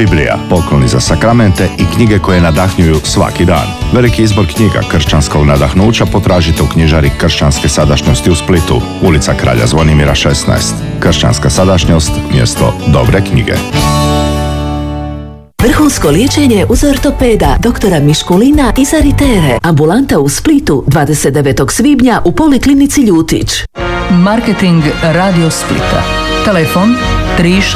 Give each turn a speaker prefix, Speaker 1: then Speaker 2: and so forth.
Speaker 1: Biblija, pokloni za sakramente i knjige koje nadahnjuju svaki dan. Veliki izbor knjiga kršćanskog nadahnuća potražite u knjižari Kršćanske sadašnjosti u Splitu, ulica Kralja Zvonimira 16. Kršćanska sadašnjost, mjesto dobre knjige.
Speaker 2: Vrhunsko liječenje uz ortopeda doktora Miškulina iz Aritere. Ambulanta u Splitu 29. svibnja u Poliklinici Ljutić.
Speaker 3: Marketing Radio Splita. Telefon 36